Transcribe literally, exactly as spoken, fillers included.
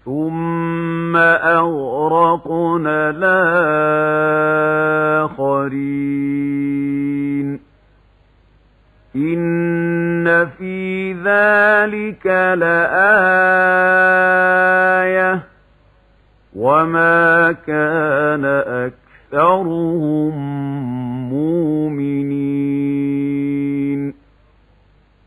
ثم أغرقنا الآخرين إن في ذلك لآية وما كان أكثرهم مؤمنين